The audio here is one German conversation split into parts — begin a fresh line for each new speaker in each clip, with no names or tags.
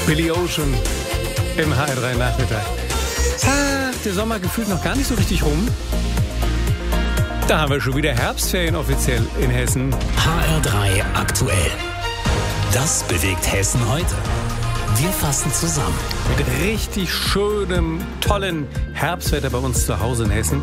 Billy Ocean im HR3 Nachmittag. Der Sommer gefühlt noch gar nicht so richtig rum. Da haben wir schon wieder Herbstferien offiziell in Hessen.
HR3 aktuell. Das bewegt Hessen heute. Wir fassen zusammen.
Mit richtig schönem, tollen Herbstwetter bei uns zu Hause in Hessen.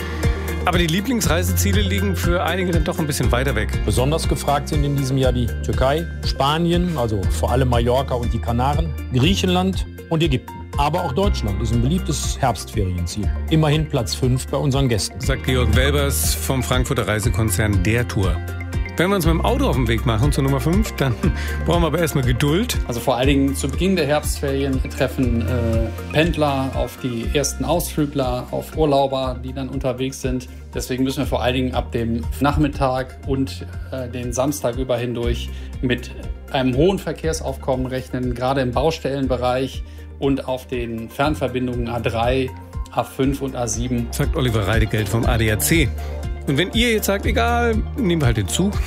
Aber die Lieblingsreiseziele liegen für einige dann doch ein bisschen weiter weg.
Besonders gefragt sind in diesem Jahr die Türkei, Spanien, also vor allem Mallorca und die Kanaren, Griechenland und Ägypten. Aber auch Deutschland ist ein beliebtes Herbstferienziel. Immerhin Platz 5 bei unseren Gästen.
Sagt Georg Welbers vom Frankfurter Reisekonzern Der Tour. Wenn wir uns mit dem Auto auf den Weg machen zur Nummer 5, dann brauchen wir aber erstmal Geduld.
Also vor allen Dingen zu Beginn der Herbstferien treffen Pendler auf die ersten Ausflügler, auf Urlauber, die dann unterwegs sind. Deswegen müssen wir vor allen Dingen ab dem Nachmittag und den Samstag über hindurch mit einem hohen Verkehrsaufkommen rechnen, gerade im Baustellenbereich und auf den Fernverbindungen A3, A5 und A7.
Sagt Oliver Reidegeld vom ADAC. Und wenn ihr jetzt sagt, egal, nehmen wir halt den Zug.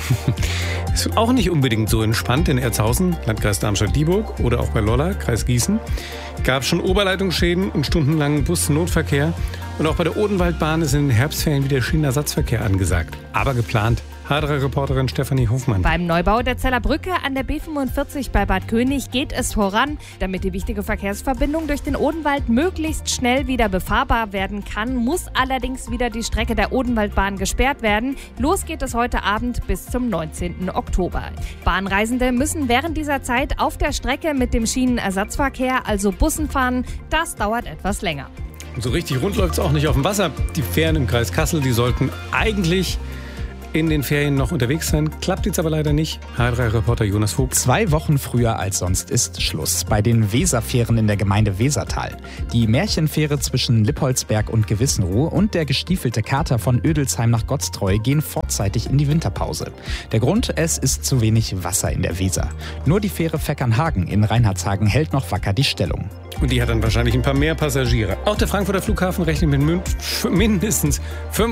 Ist auch nicht unbedingt so entspannt. In Erzhausen, Landkreis Darmstadt-Dieburg oder auch bei Lolla, Kreis Gießen, gab es schon Oberleitungsschäden und stundenlangen Bus-Notverkehr. Und auch bei der Odenwaldbahn ist in den Herbstferien wieder Schienenersatzverkehr angesagt. Aber geplant. HR3-Reporterin Stefanie Hofmann.
Beim Neubau der Zeller Brücke an der B45 bei Bad König geht es voran. Damit die wichtige Verkehrsverbindung durch den Odenwald möglichst schnell wieder befahrbar werden kann, muss allerdings wieder die Strecke der Odenwaldbahn gesperrt werden. Los geht es heute Abend bis zum 19. Oktober. Bahnreisende müssen während dieser Zeit auf der Strecke mit dem Schienenersatzverkehr, also Bussen, fahren. Das dauert etwas länger.
So richtig rund läuft es auch nicht auf dem Wasser. Die Fähren im Kreis Kassel, die sollten eigentlich in den Ferien noch unterwegs sein. Klappt jetzt aber leider nicht. HR3-Reporter Jonas Vogt.
2 Wochen früher als sonst ist Schluss bei den Weserfähren in der Gemeinde Wesertal. Die Märchenfähre zwischen Lippolsberg und Gewissenruh und der gestiefelte Kater von Ödelsheim nach Gottstreu gehen vorzeitig in die Winterpause. Der Grund, es ist zu wenig Wasser in der Weser. Nur die Fähre Veckernhagen in Reinhardshagen hält noch wacker die Stellung.
Und die hat dann wahrscheinlich ein paar mehr Passagiere. Auch der Frankfurter Flughafen rechnet mit mindestens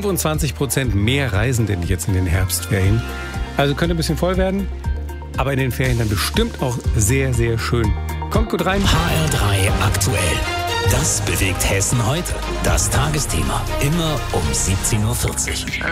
25% mehr Reisenden jetzt in den Herbstferien. Also könnte ein bisschen voll werden, aber in den Ferien dann bestimmt auch sehr, sehr schön. Kommt gut rein.
HR3 aktuell. Das bewegt Hessen heute. Das Tagesthema. Immer um 17.40 Uhr.